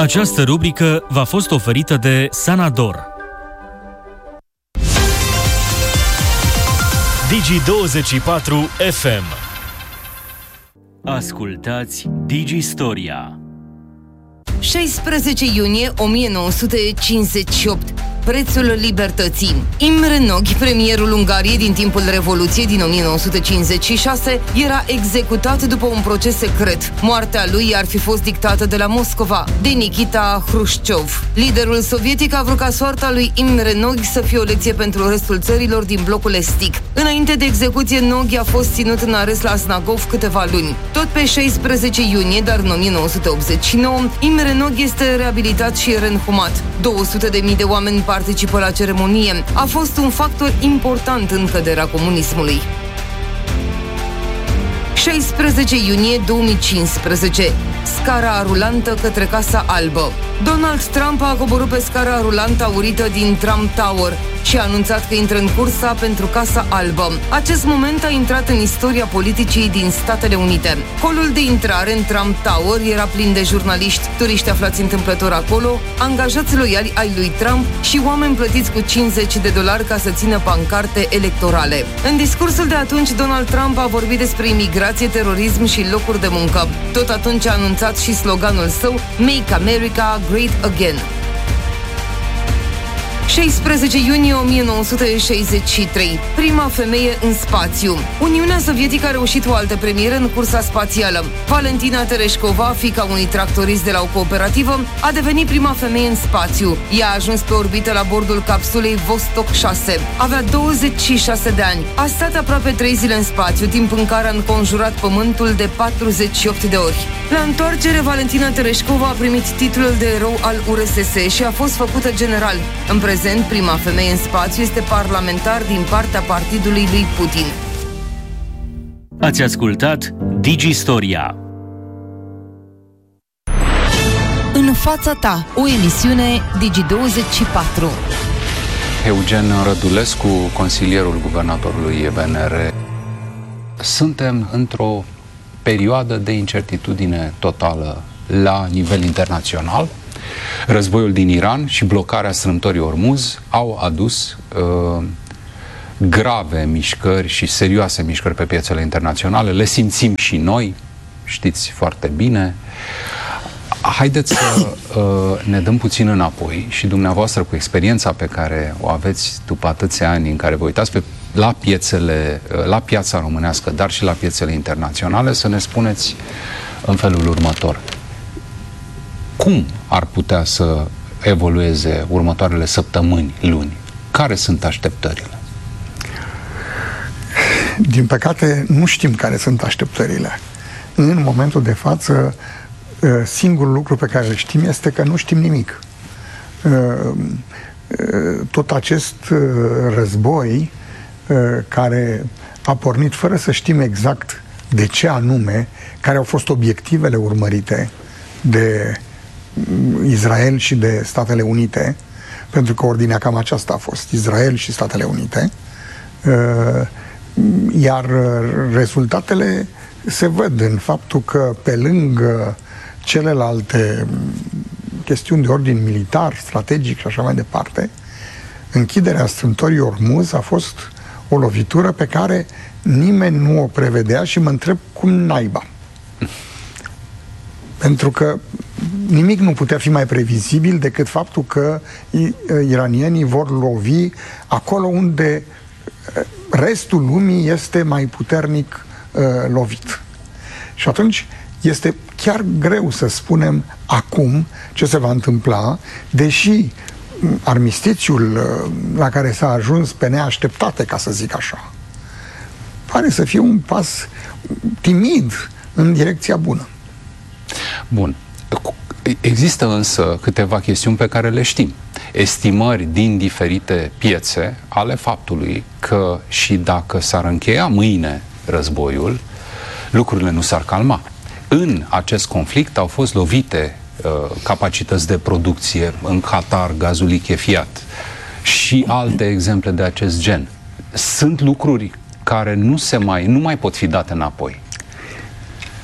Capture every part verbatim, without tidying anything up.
Această rubrică v-a fost oferită de Sanador. Digi douăzeci și patru F M. Ascultați Digistoria. șaisprezece iunie o mie nouă sute cincizeci și opt. Prețul libertății. Imre Nagy, premierul Ungariei din timpul Revoluției din o mie nouă sute cincizeci și șase, era executat după un proces secret. Moartea lui ar fi fost dictată de la Moscova, de Nikita Hrușciov. Liderul sovietic a vrut ca soarta lui Imre Nagy să fie o lecție pentru restul țărilor din blocul estic. Înainte de execuție, Nagy a fost ținut în arest la Snagov câteva luni. Tot pe șaisprezece iunie, dar în o mie nouă sute optzeci și nouă, Imre Nagy este reabilitat și reînhumat. două sute de mii de oameni participă la ceremonie. A fost un factor important în căderea comunismului. șaisprezece iunie două mii cincisprezece. Scara rulantă către Casa Albă. Donald Trump a coborât pe scara rulantă aurită din Trump Tower și a anunțat că intră în cursa pentru Casa Albă. Acest moment a intrat în istoria politicii din Statele Unite. Holul de intrare în Trump Tower era plin de jurnaliști, turiști aflați întâmplător acolo, angajați loiali ai lui Trump și oameni plătiți cu cincizeci de dolari ca să țină pancarte electorale. În discursul de atunci, Donald Trump a vorbit despre imigrație, terorism și locuri de muncă. Tot atunci a anunțat și sloganul său Make America Great Again. șaisprezece iunie o mie nouă sute șaizeci și trei. Prima femeie în spațiu. Uniunea Sovietică a reușit o altă premieră în cursa spațială. Valentina Tereshkova, fiica unui tractorist de la o cooperativă, a devenit prima femeie în spațiu. Ea a ajuns pe orbită la bordul capsulei Vostok șase. Avea douăzeci și șase de ani. A stat aproape trei zile în spațiu, timp în care a înconjurat Pământul de patruzeci și opt de ori. La întoarcere, Valentina Tereshkova a primit titlul de erou al U R S S și a fost făcută general. În prezent, prima femeie în spațiu este parlamentar din partea partidului lui Putin. Ați ascultat Digistoria. În fața ta, o emisiune Digi douăzeci și patru. Eugen Rădulescu, consilierul guvernatorului B N R. Suntem într-o perioadă de incertitudine totală la nivel internațional. Războiul din Iran și blocarea strâmtorii Ormuz au adus uh, grave mișcări și serioase mișcări pe piețele internaționale. Le simțim și noi, știți foarte bine. Haideți să uh, ne dăm puțin înapoi și dumneavoastră, cu experiența pe care o aveți după atâția ani în care vă uitați pe, la piețele, uh, la piața românească, dar și la piețele internaționale, să ne spuneți în felul următor. Cum ar putea să evolueze următoarele săptămâni, luni? Care sunt așteptările? Din păcate, nu știm care sunt așteptările. În momentul de față, singurul lucru pe care îl știm este că nu știm nimic. Tot acest război care a pornit fără să știm exact de ce anume, care au fost obiectivele urmărite de Israel și de Statele Unite, pentru că ordinea cam aceasta a fost, Israel și Statele Unite, iar rezultatele se văd în faptul că, pe lângă celelalte chestiuni de ordin militar, strategic și așa mai departe, închiderea strâmtorii Ormuz a fost o lovitură pe care nimeni nu o prevedea și mă întreb cum naiba. Pentru că nimic nu putea fi mai previzibil decât faptul că iranienii vor lovi acolo unde restul lumii este mai puternic uh, lovit. Și atunci este chiar greu să spunem acum ce se va întâmpla, deși armistițiul uh, la care s-a ajuns pe neașteptate, ca să zic așa, pare să fie un pas timid în direcția bună. Bun. Există însă câteva chestiuni pe care le știm. Estimări din diferite piețe ale faptului că și dacă s-ar încheia mâine războiul, lucrurile nu s-ar calma. În acest conflict au fost lovite uh, capacități de producție în Qatar, gazul lichefiat și alte exemple de acest gen. Sunt lucruri care nu se mai, nu mai pot fi date înapoi.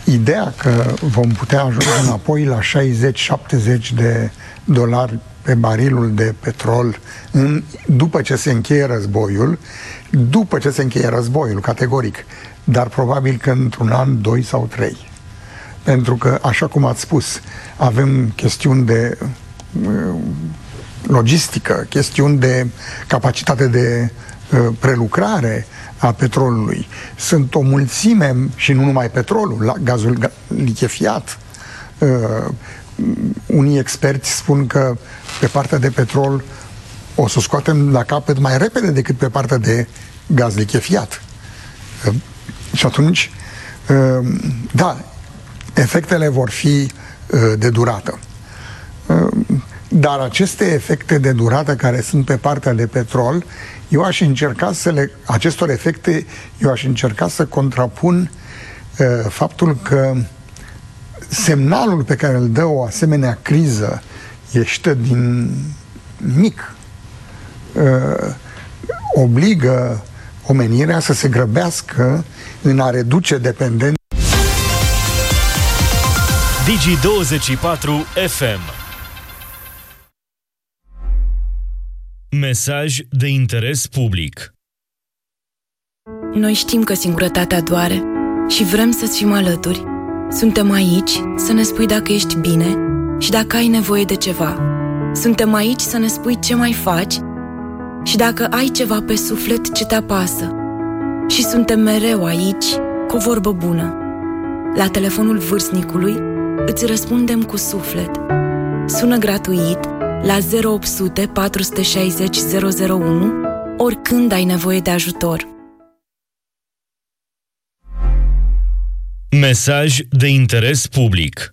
ideea că vom putea ajunge înapoi la șaizeci șaptezeci de dolari pe barilul de petrol în, după ce se încheie războiul, după ce se încheie războiul, categoric, dar probabil că într-un an, doi sau trei. Pentru că, așa cum ați spus, avem chestiuni de uh, logistică, chestiuni de capacitate de uh, prelucrare a petrolului. Sunt o mulțime, și nu numai petrolul, la gazul lichefiat. Uh, unii experți spun că pe partea de petrol o să scoatem la capăt mai repede decât pe partea de gaz lichefiat. Uh, și atunci, uh, da, efectele vor fi uh, de durată. Uh, dar aceste efecte de durată care sunt pe partea de petrol, eu aș încerca să le, acestor efecte, eu aș încerca să contrapun uh, faptul că semnalul pe care îl dă o asemenea criză ieșită din mic uh, obligă omenirea să se grăbească în a reduce dependența. Digi douăzeci și patru F M. Mesaj de interes public. Noi știm că singurătatea doare și vrem să-ți fim alături. Suntem aici să ne spui dacă ești bine și dacă ai nevoie de ceva. Suntem aici să ne spui ce mai faci și dacă ai ceva pe suflet ce te apasă. Și suntem mereu aici cu o vorbă bună. La telefonul vârstnicului îți răspundem cu suflet. Sună gratuit la zero opt sute patru șase zero zero zero unu oricând ai nevoie de ajutor. Mesaj de interes public.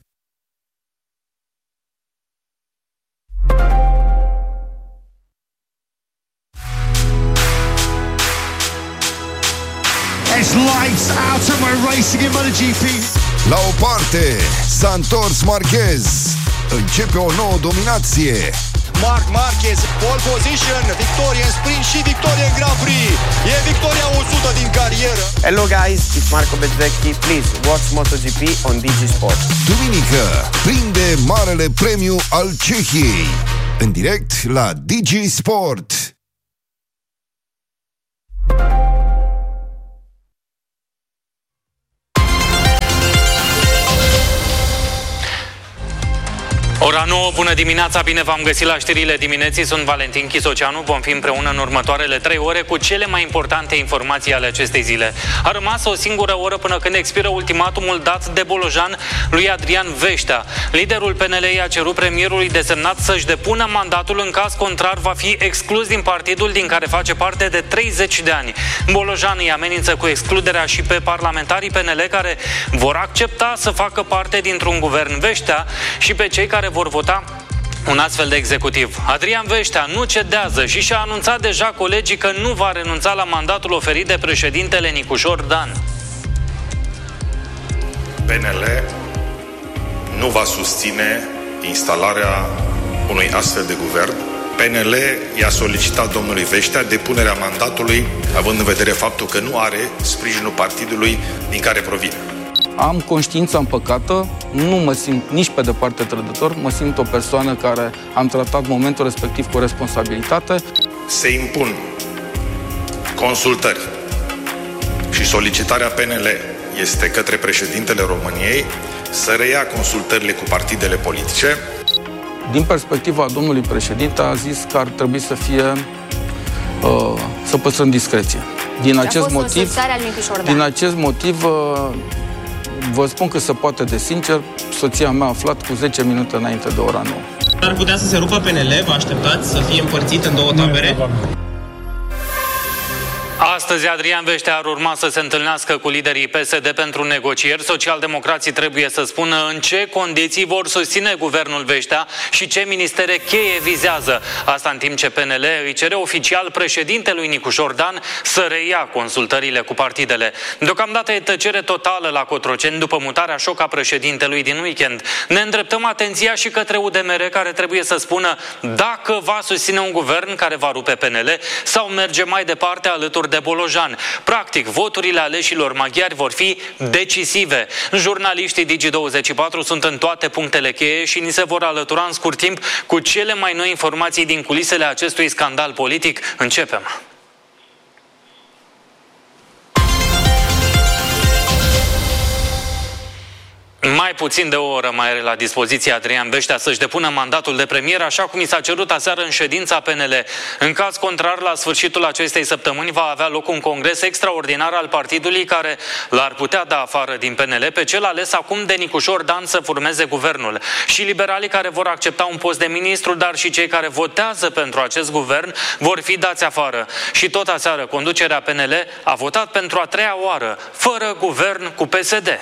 It's lights out and we're racing in MotoGP. La o parte, s-a întors Marquez. Începe o nouă dominație. Marc Marquez, pole position, victorie în sprint și victorie în Grand Prix. E victoria o sută din carieră. Hello guys, it's Marco Bezzecchi. Please watch MotoGP on Digi Sport. Duminică, prinde marele premiu al Cehiei. În direct la Digi Sport. Ora nouă, bună dimineața, bine v-am găsit la știrile dimineții, sunt Valentin Chisoceanu, vom fi împreună în următoarele trei ore cu cele mai importante informații ale acestei zile. A rămas o singură oră până când expiră ultimatumul dat de Bolojan lui Adrian Veștea. Liderul P N L i-a cerut premierului desemnat să-și depună mandatul, în caz contrar va fi exclus din partidul din care face parte de treizeci de ani. Bolojan îi amenință cu excluderea și pe parlamentarii P N L care vor accepta să facă parte dintr-un guvern Veștea și pe cei care vor vota un astfel de executiv. Adrian Veștea nu cedează și și-a anunțat deja colegii că nu va renunța la mandatul oferit de președintele Nicușor Dan. P N L nu va susține instalarea unui astfel de guvern. P N L i-a solicitat domnului Veștea depunerea mandatului, având în vedere faptul că nu are sprijinul partidului din care provine. Am conștiința împăcată, nu mă simt nici pe departe trădător, mă simt o persoană care am tratat momentul respectiv cu responsabilitate. Se impun consultări și solicitarea P N L este către președintele României să reia consultările cu partidele politice. Din perspectiva domnului președinte a zis că ar trebui să fie uh, să păstrăm discreție. Din acest motiv, din acest motiv uh, vă spun că se poate de sincer, soția mea a aflat cu zece minute înainte de ora nouă. Ar putea să se rupă P N L? Vă așteptați să fie împărțit în două tabere? Astăzi Adrian Veștea ar urma să se întâlnească cu liderii P S D pentru negocieri. Socialdemocrații trebuie să spună în ce condiții vor susține guvernul Veștea și ce ministere cheie vizează. Asta în timp ce P N L îi cere oficial președintelui Nicușor Dan să reia consultările cu partidele. Deocamdată e tăcere totală la Cotroceni după mutarea șoc a președintelui din weekend. Ne îndreptăm atenția și către U D M R, care trebuie să spună dacă va susține un guvern care va rupe P N L sau merge mai departe alături de Bolojan. Bolojan. Practic, voturile aleșilor maghiari vor fi decisive. Jurnaliștii Digi douăzeci și patru sunt în toate punctele cheie și ni se vor alătura în scurt timp cu cele mai noi informații din culisele acestui scandal politic. Începem! Mai puțin de o oră mai are la dispoziție Adrian Veștea să-și depună mandatul de premier, așa cum i s-a cerut aseară în ședința P N L. În caz contrar, la sfârșitul acestei săptămâni va avea loc un congres extraordinar al partidului care l-ar putea da afară din P N L pe cel ales acum de Nicușor Dan să formeze guvernul. Și liberalii care vor accepta un post de ministru, dar și cei care votează pentru acest guvern vor fi dați afară. Și tot aseară, conducerea P N L a votat pentru a treia oară, fără guvern cu P S D.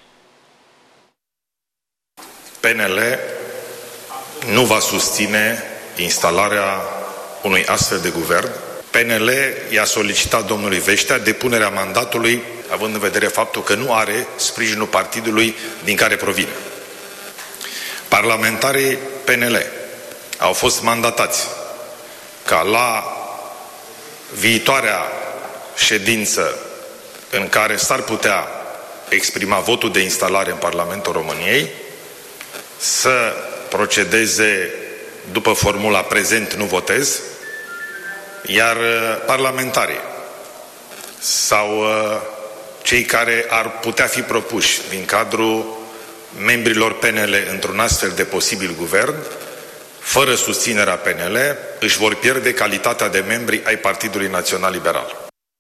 P N L nu va susține instalarea unui astfel de guvern. P N L i-a solicitat domnului Veștea depunerea mandatului, având în vedere faptul că nu are sprijinul partidului din care provine. Parlamentarii P N L au fost mandatați ca la viitoarea ședință în care s-ar putea exprima votul de instalare în Parlamentul României să procedeze după formula prezent nu votez, iar parlamentarii sau cei care ar putea fi propuși din cadrul membrilor P N L într-un astfel de posibil guvern, fără susținerea P N L, își vor pierde calitatea de membri ai Partidului Național Liberal.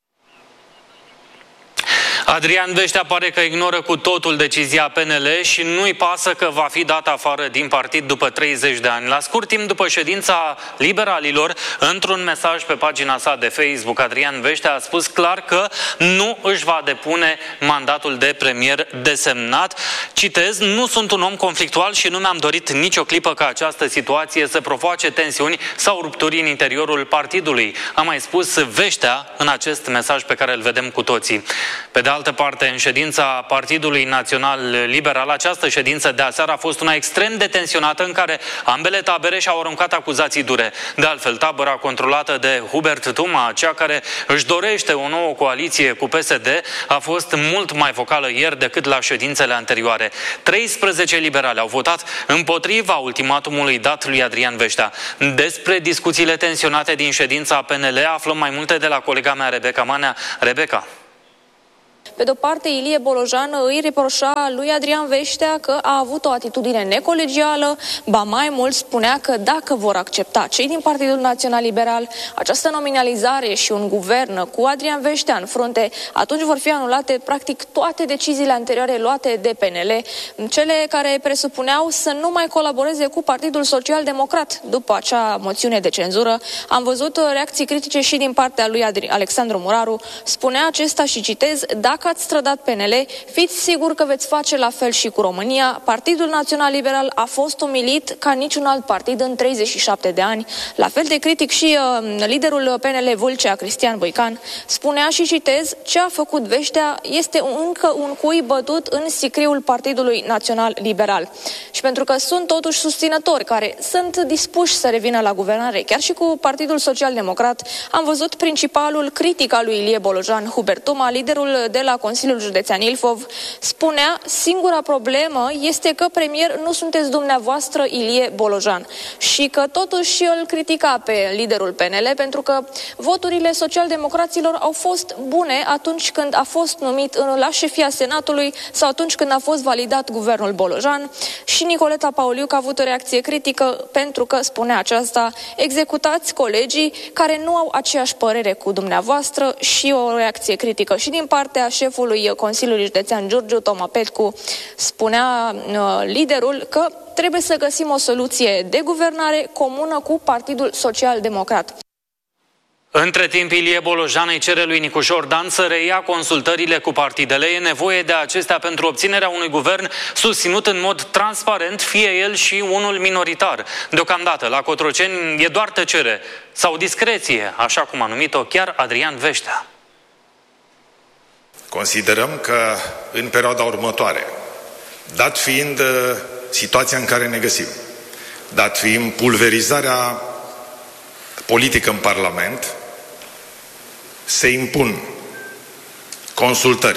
Adrian Veștea pare că ignoră cu totul decizia P N L și nu-i pasă că va fi dat afară din partid după treizeci de ani. La scurt timp după ședința liberalilor, într-un mesaj pe pagina sa de Facebook, Adrian Veștea a spus clar că nu își va depune mandatul de premier desemnat. Citez, nu sunt un om conflictual și nu mi-am dorit nicio clipă ca această situație să provoace tensiuni sau rupturi în interiorul partidului. A mai spus Veștea în acest mesaj pe care îl vedem cu toții. Pe de altă parte, în ședința Partidului Național Liberal, această ședință de aseară a fost una extrem de tensionată în care ambele tabere și-au aruncat acuzații dure. De altfel, tabăra controlată de Hubert Tuma, cea care își dorește o nouă coaliție cu P S D, a fost mult mai vocală ieri decât la ședințele anterioare. treisprezece liberali au votat împotriva ultimatumului dat lui Adrian Veștea. Despre discuțiile tensionate din ședința P N L aflăm mai multe de la colega mea Rebecca Manea. Rebecca. Pe de-o parte, Ilie Bolojan îi reproșa lui Adrian Veștea că a avut o atitudine necolegială, ba mai mult spunea că dacă vor accepta cei din Partidul Național Liberal această nominalizare și un guvern cu Adrian Veștea în frunte, atunci vor fi anulate practic toate deciziile anterioare luate de P N L, cele care presupuneau să nu mai colaboreze cu Partidul Social Democrat după acea moțiune de cenzură. Am văzut reacții critice și din partea lui Alexandru Muraru. Spunea acesta și citez, dacă ați strădat P N L, fiți siguri că veți face la fel și cu România. Partidul Național Liberal a fost umilit ca niciun alt partid în treizeci și șapte de ani. La fel de critic și uh, liderul P N L Vâlcea, Cristian Boican, spunea și citez, ce a făcut Veștea este încă un cui bătut în sicriul Partidului Național Liberal. Și pentru că sunt totuși susținători care sunt dispuși să revină la guvernare, chiar și cu Partidul Social Democrat, am văzut principalul critic al lui Ilie Bolojan, Hubert Tuma, liderul de la Consiliul Județean Ilfov, spunea, singura problemă este că premier nu sunteți dumneavoastră Ilie Bolojan și că totuși îl critica pe liderul P N L pentru că voturile socialdemocraților au fost bune atunci când a fost numit la șefia Senatului sau atunci când a fost validat guvernul Bolojan. Și Nicoleta Pauliuc a avut o reacție critică pentru că, spunea aceasta, executați colegii care nu au aceeași părere cu dumneavoastră și o reacție critică și din partea șefului Consiliului Județean Giurgiu, Toma Petcu, spunea uh, liderul că trebuie să găsim o soluție de guvernare comună cu Partidul Social Democrat. Între timp, Ilie Bolojan îi cere lui Nicușor Dan să reia consultările cu partidele. E nevoie de acestea pentru obținerea unui guvern susținut în mod transparent, fie el și unul minoritar. Deocamdată, la Cotroceni e doar tăcere sau discreție, așa cum a numit-o chiar Adrian Veștea. Considerăm că în perioada următoare, dat fiind uh, situația în care ne găsim, dat fiind pulverizarea politică în Parlament, se impun consultări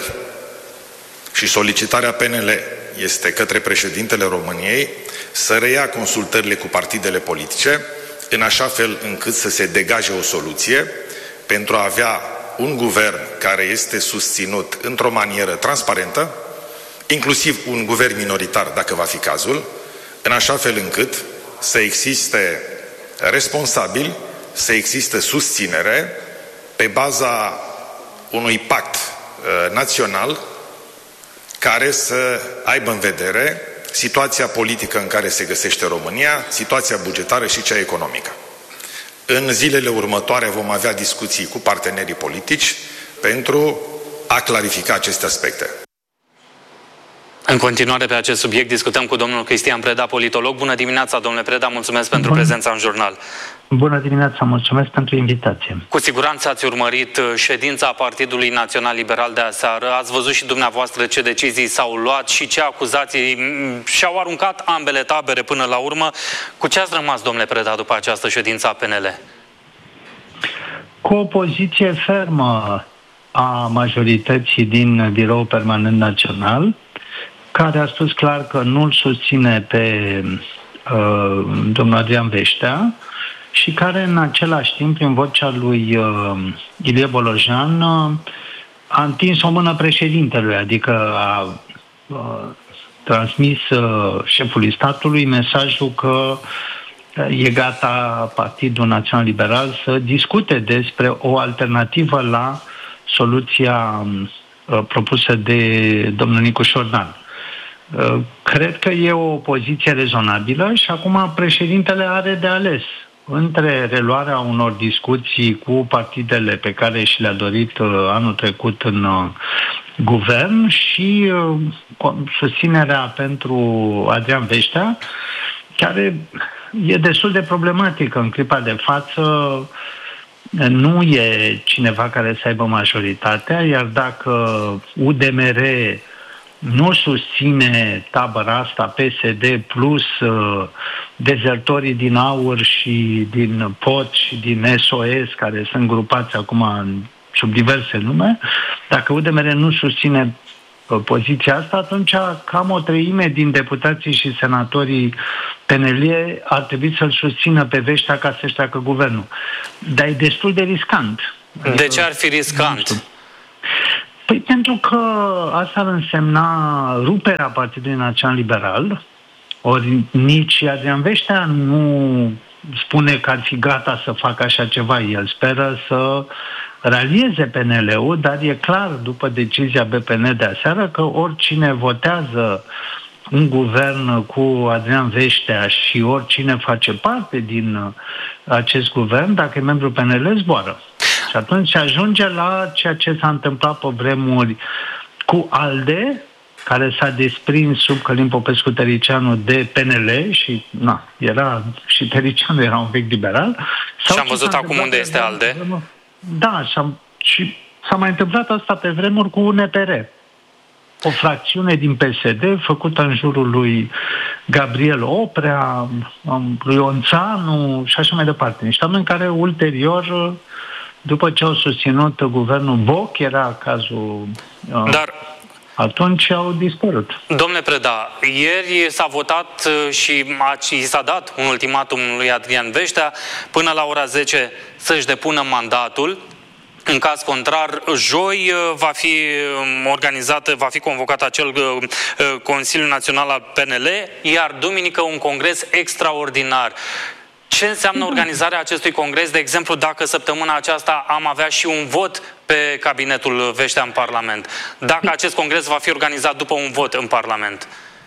și solicitarea P N L este către președintele României să reia consultările cu partidele politice în așa fel încât să se degaje o soluție pentru a avea un guvern care este susținut într-o manieră transparentă, inclusiv un guvern minoritar, dacă va fi cazul, în așa fel încât să existe responsabili, să existe susținere pe baza unui pact uh, național care să aibă în vedere situația politică în care se găsește România, situația bugetară și cea economică. În zilele următoare vom avea discuții cu partenerii politici pentru a clarifica aceste aspecte. În continuare pe acest subiect discutăm cu domnul Cristian Preda, politolog. Bună dimineața, domnule Preda, mulțumesc pentru Bun. prezența în jurnal. Bună dimineața, mulțumesc pentru invitație. Cu siguranță ați urmărit ședința Partidului Național Liberal de aseară. Ați văzut și dumneavoastră ce decizii s-au luat și ce acuzații și-au aruncat ambele tabere până la urmă. Cu ce ați rămas, domnule Preda, după această ședință a P N L? Cu o poziție fermă a majorității din Biroul Permanent Național, care a spus clar că nu-l susține pe uh, domnul Adrian Veștea și care în același timp, prin vocea lui uh, Ilie Bolojan, uh, a întins o mână președintelui, adică a uh, transmis uh, șefului statului mesajul că e gata Partidul Național Liberal să discute despre o alternativă la soluția uh, propusă de domnul Nicușor Dan. Cred că e o poziție rezonabilă și acum președintele are de ales între reluarea unor discuții cu partidele pe care și le-a dorit anul trecut în guvern și susținerea pentru Adrian Veștea, care e destul de problematică în clipa de față. Nu e cineva care să aibă majoritatea, iar dacă U D M R nu susține tabăra asta P S D plus uh, dezertorii din AUR și din P O T și din S O S, care sunt grupați acum în, sub diverse nume, dacă U D M R nu susține uh, poziția asta, atunci cam o treime din deputații și senatorii P N L ar trebui să-l susțină pe Veștea ca să-și treacă guvernul. Dar e destul de riscant. De ce ar fi riscant? Păi pentru că asta ar însemna ruperea Partidului Național Liberal, ori nici Adrian Veștea nu spune că ar fi gata să facă așa ceva. El speră să ralieze P N L-ul, dar e clar după decizia B P N de aseară că oricine votează un guvern cu Adrian Veștea și oricine face parte din acest guvern, dacă e membru P N L, zboară. Și atunci se ajunge la ceea ce s-a întâmplat pe vremuri cu ALDE, care s-a desprins sub Călin Popescu-Tăricianu de P N L și na, era, și Tăricianu era un vechi liberal. Și am văzut acum unde este ALDE. Da, și, am, și s-a mai întâmplat asta pe vremuri cu U N P R. O fracțiune din P S D făcută în jurul lui Gabriel Oprea, lui Onțanu și așa mai departe. Niște oameni care ulterior, după ce au susținut guvernul Boc, era cazul, dar atunci au dispărut. Domnule Preda, ieri s-a votat și i s-a dat un ultimatum lui Adrian Veștea până la ora zece să-și depună mandatul. În caz contrar, joi va fi organizat, va fi convocat acel Consiliu Național al P N L, iar duminică un congres extraordinar. Ce înseamnă organizarea acestui congres, de exemplu, dacă săptămâna aceasta am avea și un vot pe cabinetul Veștea în Parlament? Dacă acest congres va fi organizat după un vot în Parlament?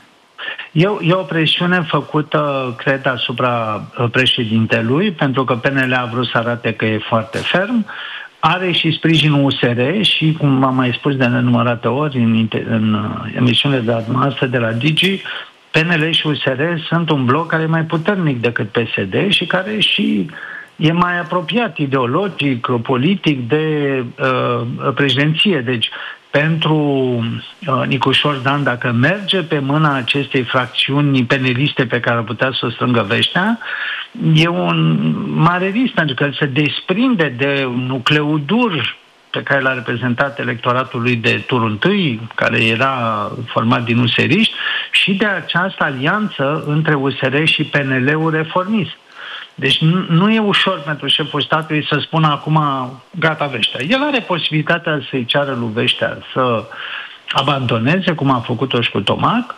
E, e o presiune făcută, cred, asupra președintelui, pentru că P N L a vrut să arate că e foarte ferm. Are și sprijinul U S R și, cum am mai spus de nenumărate ori în, în emisiunile de noastre de la Digi, P N L și U S R sunt un bloc care e mai puternic decât P S D și care și e mai apropiat ideologic, politic de uh, președinție. Deci, pentru uh, Nicușor Dan, dacă merge pe mâna acestei fracțiuni peneliste pe care ar putea să o strângă Veștea, e un mare risc, pentru că el se desprinde de un nucleu dur pe care l-a reprezentat electoratul lui de turul întâi, care era format din useriști, și de această alianță între U S R și P N L-ul reformist. Deci nu, nu e ușor pentru șeful statului să spună acum gata Veștea. El are posibilitatea să-i ceară lui Veștea să abandoneze, cum a făcut-o și cu Tomac,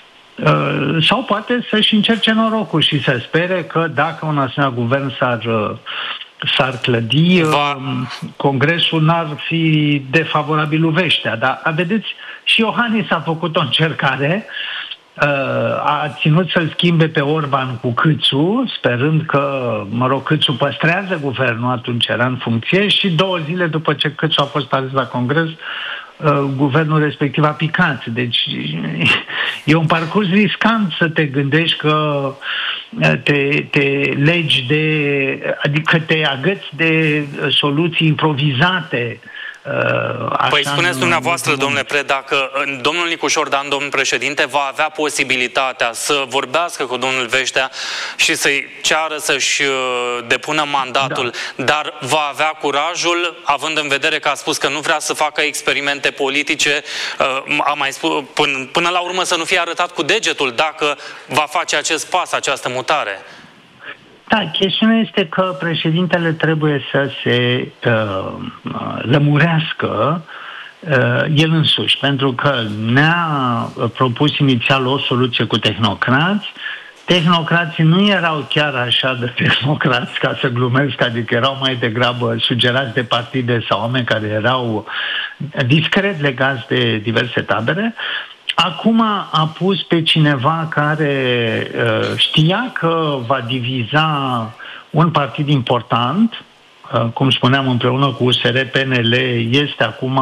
sau poate să-și încerce norocul și să spere că dacă un asemenea guvern s-ar, s-ar clădi, Va... Congresul n-ar fi defavorabil lui Veștea. Dar, vedeți, și Iohannis a făcut o încercare, a ținut să-l schimbe pe Orban cu Câțu, sperând că, mă rog, Câțu păstrează guvernul, atunci era în funcție, și două zile după ce Câțu a fost ales la Congres, guvernul respectiv a picat. Deci e un parcurs riscant să te gândești că te, te legi de, adică te agăți de soluții improvizate. Păi spuneți dumneavoastră, domnule Preda, că domnul Nicușor Dan, domnul președinte, va avea posibilitatea să vorbească cu domnul Veștea și să-i ceară să-și depună mandatul, da. Dar va avea curajul, având în vedere că a spus că nu vrea să facă experimente politice, a mai spus, până, până la urmă să nu fie arătat cu degetul dacă va face acest pas, această mutare. Da, chestiunea este că președintele trebuie să se uh, lămurească uh, el însuși, pentru că ne-a propus inițial o soluție cu tehnocrați. Tehnocrații nu erau chiar așa de tehnocrați, ca să glumesc, adică erau mai degrabă sugerați de partide sau oameni care erau discret legați de diverse tabere. Acum a pus pe cineva care uh, știa că va diviza un partid important, uh, cum spuneam, împreună cu U S R, P N L, este acum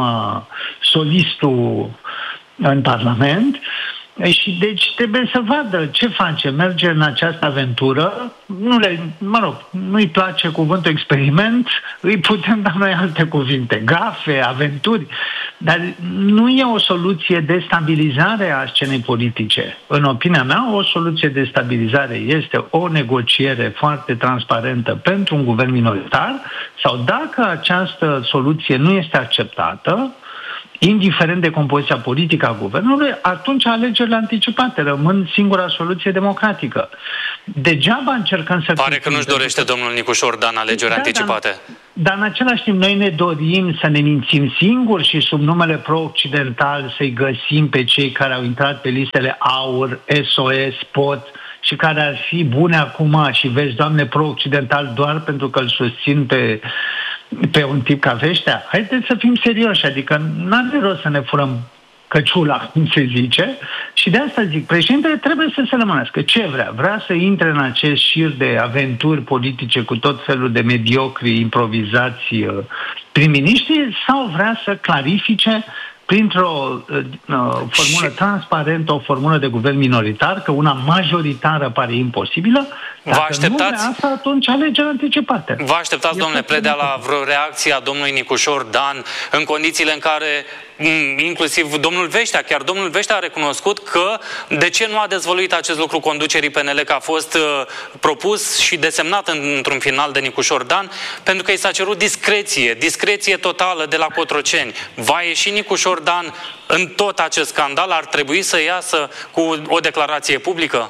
solistul în Parlament. Și deci trebuie să vadă ce face, merge în această aventură, nu le, mă rog, nu-i place cuvântul experiment, îi putem da noi alte cuvinte, gafe, aventuri, dar nu e o soluție de stabilizare a scenei politice. În opinia mea, o soluție de stabilizare este o negociere foarte transparentă pentru un guvern minoritar, sau dacă această soluție nu este acceptată, indiferent de compoziția politică a guvernului, atunci alegerile anticipate rămân singura soluție democratică. Degeaba încercăm să... Pare că nu-și dorește domnul Nicușor Dan alegeri da, anticipate. Dar, dar în același timp noi ne dorim să ne mințim singuri și sub numele pro-occidental să-i găsim pe cei care au intrat pe listele AUR, S O S, P O T și care ar fi bune acum și vezi, Doamne, pro-occidental doar pentru că îl susțin pe... pe un tip ca Veștea. Haideți să fim serioși, adică n-are rost să ne furăm căciula, cum se zice, și de asta zic, președintele trebuie să se lămânească. Ce vrea? Vrea să intre în acest șir de aventuri politice cu tot felul de mediocri, improvizați prim-miniștri, sau vrea să clarifice printr-o uh, formulă transparentă, o formulă de guvern minoritar, că una majoritară pare imposibilă. Dacă vă așteptați, nu asta, atunci alegeri anticipate. Vă așteptați, domnule Predea, la vreo reacție a domnului Nicușor Dan în condițiile în care inclusiv domnul Veștea, chiar domnul Veștea a recunoscut că de ce nu a dezvăluit acest lucru conducerii P N L, că a fost uh, propus și desemnat într-un final de Nicușor Dan, pentru că i s-a cerut discreție, discreție totală de la Cotroceni. Va ieși Nicușor Dan în tot acest scandal? Ar trebui să iasă cu o declarație publică?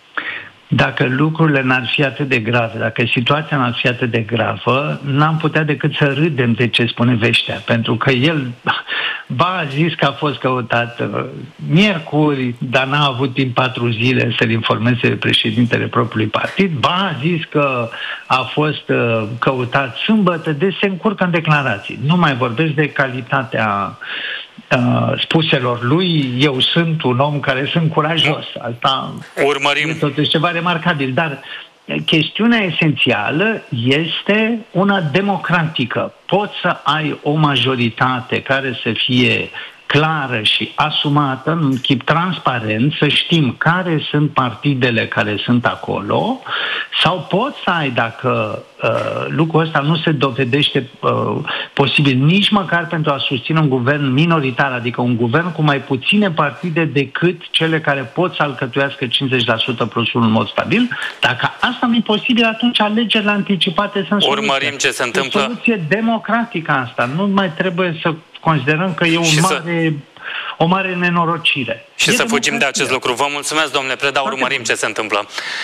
Dacă lucrurile n-ar fi atât de grave, dacă situația n-ar fi atât de gravă, n-am putea decât să râdem de ce spune Veștea, pentru că el ba a zis că a fost căutat miercuri, dar n-a avut timp patru zile să-l informeze președintele propriului partid, ba a zis că a fost căutat sâmbătă, deci se încurcă în declarații. Nu mai vorbesc de calitatea Uh, spuselor lui, eu sunt un om care sunt curajos. Asta urmărim. E totuși ceva remarcabil, dar chestiunea esențială este una democratică. Poți să ai o majoritate care să fie clară și asumată, în chip transparent, să știm care sunt partidele care sunt acolo, sau poți să ai, dacă uh, lucrul ăsta nu se dovedește uh, posibil nici măcar pentru a susține un guvern minoritar, adică un guvern cu mai puține partide decât cele care pot să alcătuiască cincizeci la sută plus unul în mod stabil, dacă asta nu e posibil, atunci alegerile anticipate sunt soluția. Urmărim ce se întâmplă. O soluție democratică asta. Nu mai trebuie să considerăm că e un mare, să... o mare nenorocire. Și e să fugim de acest lucru. Vă mulțumesc, domnule Preda, urmărim ce se întâmplă.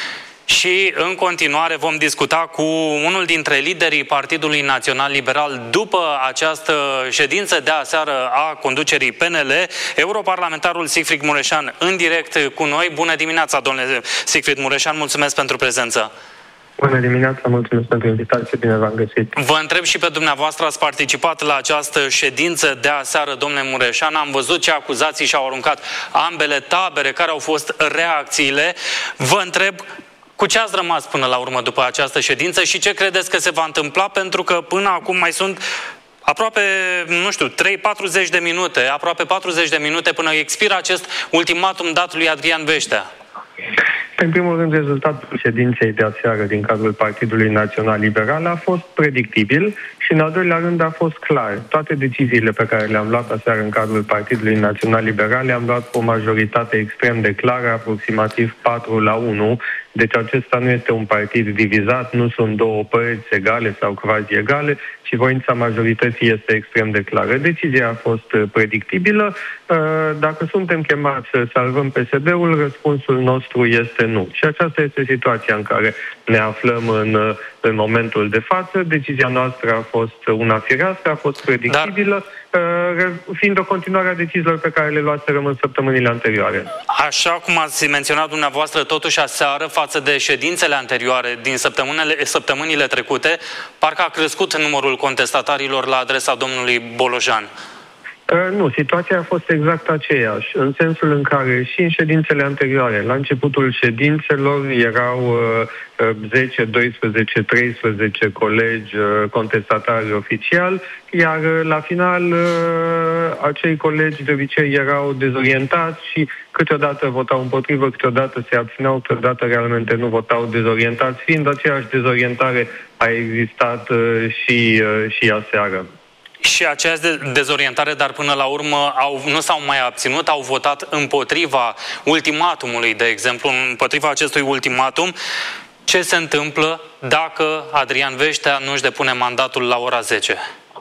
Și în continuare vom discuta cu unul dintre liderii Partidului Național Liberal după această ședință de aseară a conducerii P N L, europarlamentarul Sigfrid Mureșan, în direct cu noi. Bună dimineața, domnule Sigfrid Mureșan, mulțumesc pentru prezență. Bună dimineața, mulțumesc pentru invitație, bine v-am găsit. Vă întreb și pe dumneavoastră, ați participat la această ședință de aseară, domnule Mureșan, am văzut ce acuzații și-au aruncat ambele tabere, care au fost reacțiile. Vă întreb, cu ce ați rămas până la urmă după această ședință și ce credeți că se va întâmpla, pentru că până acum mai sunt aproape, nu știu, trei patruzeci de minute, aproape patruzeci de minute până expiră acest ultimatum dat lui Adrian Veștea? În primul rând, rezultatul ședinței de aseară din cadrul Partidului Național Liberal a fost predictibil și, în al doilea rând, a fost clar. Toate deciziile pe care le-am luat aseară în cadrul Partidului Național Liberal le-am luat cu o majoritate extrem de clară, aproximativ patru la unu. Deci acesta nu este un partid divizat, nu sunt două părți egale sau quasi egale, ci voința majorității este extrem de clară. Decizia a fost predictibilă. Dacă suntem chemați să salvăm P S D-ul, răspunsul nostru este nu. Și aceasta este situația în care ne aflăm în, în momentul de față. Decizia noastră a fost una firească, a fost predictibilă, dar, fiind o continuare a deciziilor pe care le luaserăm în săptămânile anterioare. Așa cum ați menționat dumneavoastră, totuși aseară, față de ședințele anterioare din săptămânile, săptămânile trecute, parcă a crescut numărul contestatarilor la adresa domnului Bolojan. Nu, situația a fost exact aceeași, în sensul în care și în ședințele anterioare, la începutul ședințelor, erau zece, doisprezece, treisprezece colegi contestatari oficiali, iar la final acei colegi de obicei erau dezorientați și câteodată votau împotrivă, câteodată se abțineau, câteodată realmente nu votau, dezorientați, fiind aceeași dezorientare a existat și, și aseară. Și această dezorientare, dar până la urmă au, nu s-au mai abținut, au votat împotriva ultimatumului, de exemplu, împotriva acestui ultimatum. Ce se întâmplă dacă Adrian Veștea nu își depune mandatul la ora zece?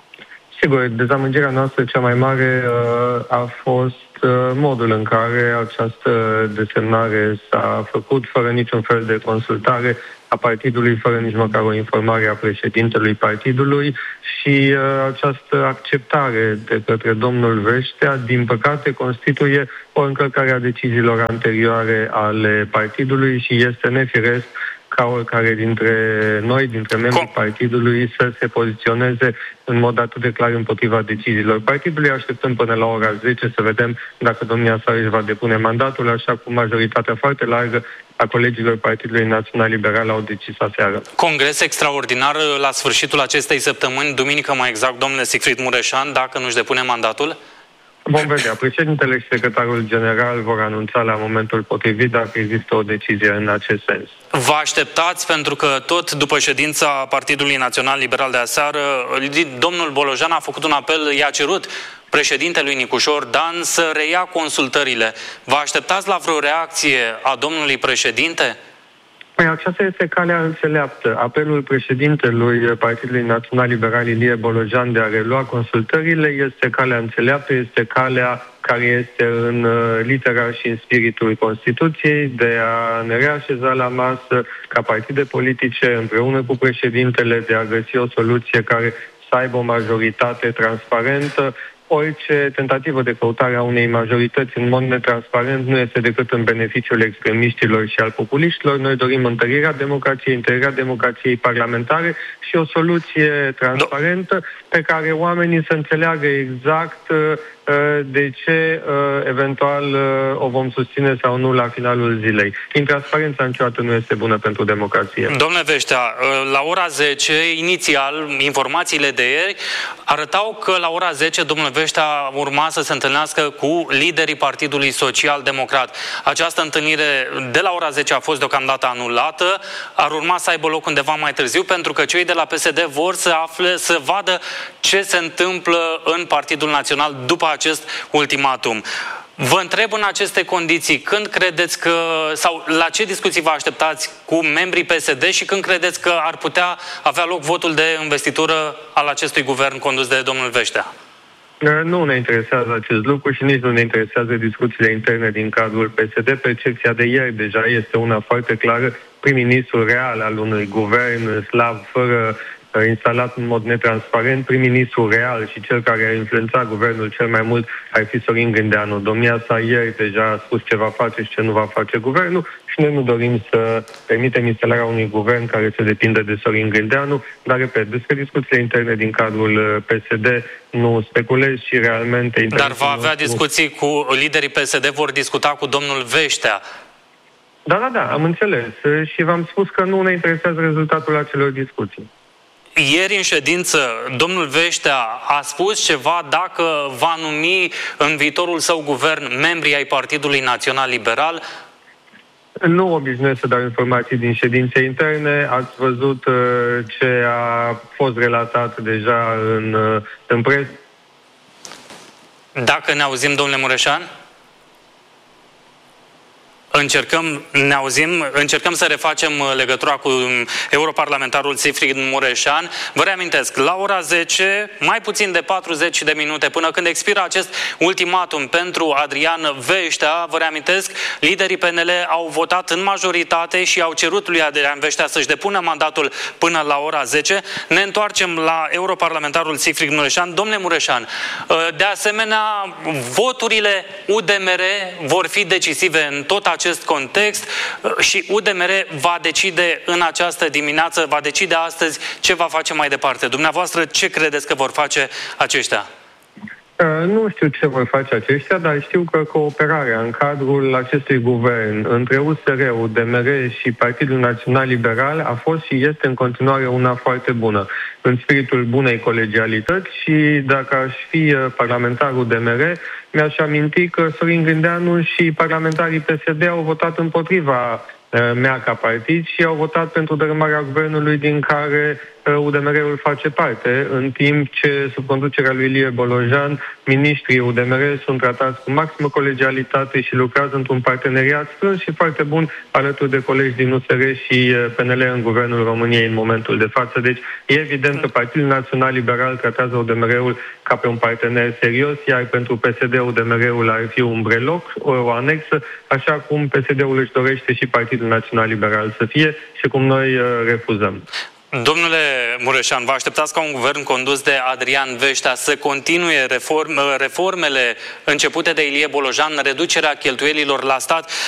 Sigur, dezamăgirea noastră cea mai mare uh, a fost uh, modul în care această desemnare s-a făcut fără niciun fel de consultare a partidului, fără nici măcar o informare a președintelui partidului și uh, această acceptare de către domnul Veștea, din păcate, constituie o încălcare a deciziilor anterioare ale partidului și este nefiresc ca oricare dintre noi, dintre membrii partidului, să se poziționeze în mod atât de clar împotriva deciziilor partidului. Așteptăm până la ora zece să vedem dacă domnia sa își va depune mandatul, așa cum majoritatea foarte largă a colegilor Partidului Național Liberal au decis aseară. Congres extraordinar la sfârșitul acestei săptămâni, duminică mai exact, domnule Sigfrid Mureșan, dacă nu-și depune mandatul? Vom vedea. Președintele și secretarul general vor anunța la momentul potrivit dacă există o decizie în acest sens. Vă așteptați, pentru că tot după ședința Partidului Național Liberal de aseară, domnul Bolojan a făcut un apel, i-a cerut președintelui Nicușor Dan să reia consultările. Vă așteptați la vreo reacție a domnului președinte? Păi aceasta este calea înțeleaptă. Apelul președintelui Partidului Național Liberal Ilie Bolojan de a relua consultările este calea înțeleaptă, este calea care este în litera și în spiritul Constituției, de a ne reașeza la masă ca partide politice împreună cu președintele, de a găsi o soluție care să aibă o majoritate transparentă. Orice tentativă de căutare a unei majorități în mod netransparent nu este decât în beneficiul extremiștilor și al populiștilor. Noi dorim întărirea democrației, întărirea democrației parlamentare și o soluție transparentă pe care oamenii să înțeleagă exact de ce eventual o vom susține sau nu la finalul zilei. Intransparența niciodată nu este bună pentru democrație. Domnule Veștea, la ora zece, inițial, informațiile de ieri arătau că la ora zece domnul Veștea Veștea urma să se întâlnească cu liderii Partidului Social-Democrat. Această întâlnire de la ora zece a fost deocamdată anulată, ar urma să aibă loc undeva mai târziu, pentru că cei de la P S D vor să afle, să vadă ce se întâmplă în Partidul Național după acest ultimatum. Vă întreb în aceste condiții, când credeți că, sau la ce discuții vă așteptați cu membrii P S D și când credeți că ar putea avea loc votul de investitură al acestui guvern condus de domnul Veștea? Nu ne interesează acest lucru și nici nu ne interesează discuțiile interne din cadrul P S D. Percepția de ieri deja este una foarte clară. Prim-ministrul real al unui guvern slav fără instalat în mod netransparent, prim-ministrul real și cel care a influențat guvernul cel mai mult ar fi Sorin Grindeanu. Domnia sa ieri deja a spus ce va face și ce nu va face guvernul și noi nu dorim să permitem instalarea unui guvern care să depindă de Sorin Grindeanu, dar, repet, despre discuțiile interne din cadrul P S D nu speculez și realmente... Dar va avea discuții cu liderii P S D, vor discuta cu domnul Veștea. Da, da, da, am înțeles și v-am spus că nu ne interesează rezultatul acelor discuții. Ieri în ședință, domnul Veștea a spus ceva dacă va numi în viitorul său guvern membrii ai Partidului Național Liberal. Nu obișnuiesc să dau informații din ședințe interne. Ați văzut uh, ce a fost relatat deja în, uh, în presă. Dacă ne auzim, domnule Mureșan? Încercăm, ne auzim, încercăm să refacem legătura cu europarlamentarul Sigfrid Mureșan. Vă reamintesc, la ora zece, mai puțin de patruzeci de minute, până când expiră acest ultimatum pentru Adrian Veștea, vă reamintesc, liderii P N L au votat în majoritate și au cerut lui Adrian Veștea să-și depună mandatul până la ora zece. Ne întoarcem la europarlamentarul Sigfrid Mureșan. Domnule Mureșan, de asemenea, voturile U D M R vor fi decisive în tot acest acest context și U D M R va decide în această dimineață, va decide astăzi ce va face mai departe. Dumneavoastră, ce credeți că vor face aceștia? Nu știu ce vor face aceștia, dar știu că cooperarea în cadrul acestui guvern între U S R, U D M R și Partidul Național Liberal a fost și este în continuare una foarte bună, în spiritul bunei colegialități și dacă aș fi parlamentar U D M R, mi-aș aminti că Sorin Grindeanu și parlamentarii P S D au votat împotriva mea ca partid și au votat pentru dărâmarea guvernului din care U D M R-ul face parte, în timp ce, sub conducerea lui Ilie Bolojan, miniștrii U D M R sunt tratați cu maximă colegialitate și lucrează într-un parteneriat strâns și foarte bun alături de colegi din U S R și P N L în Guvernul României în momentul de față. Deci e evident că Partidul Național Liberal tratează U D M R-ul ca pe un partener serios, iar pentru P S D U D M R-ul ar fi un breloc, o anexă, așa cum P S D-ul își dorește și Partidul Național Liberal să fie și cum noi refuzăm. Domnule Mureșan, vă așteptați ca un guvern condus de Adrian Veștea să continue reform, reformele începute de Ilie Bolojan, reducerea cheltuielilor la stat,